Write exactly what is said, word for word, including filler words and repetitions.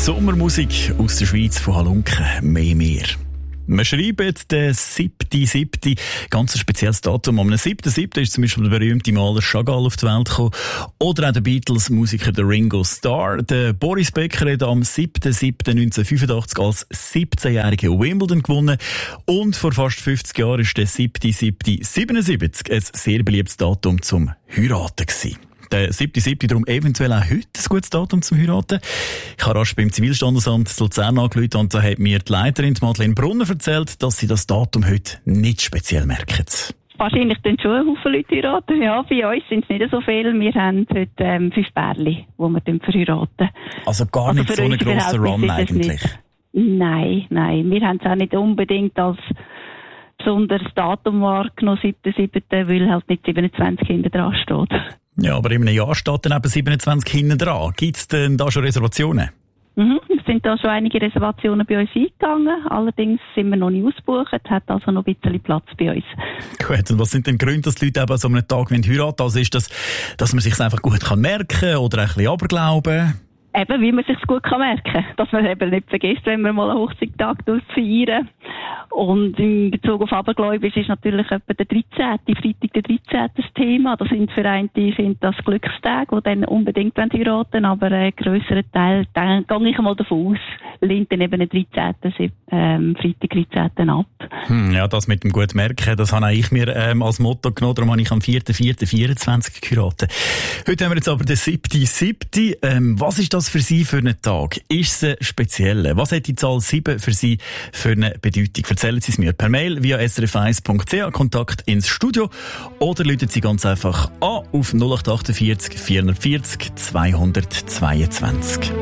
Sommermusik aus der Schweiz von Halunken, mehr mehr. Wir schreiben den siebten siebten Ganz ein spezielles Datum. Am siebten siebten ist zum Beispiel der berühmte Maler Chagall auf die Welt gekommen. Oder auch der Beatles-Musiker der Ringo Starr. Der Boris Becker hat am siebten siebten neunzehnhundertfünfundachtzig als siebzehnjähriger Wimbledon gewonnen. Und vor fast fünfzig Jahren ist der siebten siebten siebenundsiebzig ein sehr beliebtes Datum zum Heiraten gewesen. Der siebten siebten darum eventuell auch heute ein gutes Datum zum Heiraten. Ich habe rasch beim Zivilstandesamt zu Luzern angerufen und da hat mir die Leiterin, die Madeleine Brunner, erzählt, dass sie das Datum heute nicht speziell merken. Wahrscheinlich tun schon ein Haufen Leute heiraten. Ja, bei uns sind es nicht so viele. Wir haben heute ähm, fünf Pärchen, die wir verheiraten. Also gar nicht also so einen grossen Run eigentlich? Nein, nein. Wir haben es auch nicht unbedingt als besonderes Datum wahrgenommen, siebten siebten weil halt nicht siebenundzwanzig hinten dran steht. Ja, aber in einem Jahr steht dann eben siebenundzwanzig hinten dran. Gibt es denn da schon Reservationen? Mhm, es sind da schon einige Reservationen bei uns eingegangen. Allerdings sind wir noch nicht ausgebucht, hat also noch ein bisschen Platz bei uns. Gut, und was sind denn die Gründe, dass die Leute eben so einen Tag heiraten wollen? Also ist das, dass man sich einfach gut merken kann oder ein bisschen aberglauben? Eben, wie man sich gut merken kann. Dass man eben nicht vergisst, wenn man mal einen Hochzeitstag feiern. Und in Bezug auf Abergläubisch ist natürlich etwa der dreizehnte Freitag der dreizehnte das Thema. Das sind für einen, die sind das Glückstage, die dann unbedingt heiraten wollen, aber einen grösseren Teil, dann gehe ich mal davon aus, lehnt dann eben den dreizehnten Ähm, Freitag dreizehnten ab. Hm, ja, das mit dem gut merken, das habe ich mir ähm, als Motto genommen, darum habe ich am vierten vierten vierundzwanzig geheiratet. Heute haben wir jetzt aber den siebten siebten Ähm, was ist das für Sie für einen Tag? Ist es speziell? Was hat die Zahl sieben für Sie für eine Bedeutung? Erzählen Sie es mir per Mail via s r f eins punkt c h, Kontakt ins Studio, oder rufen Sie ganz einfach an auf null acht vier acht vierhundertvierzig zweihundertzweiundzwanzig.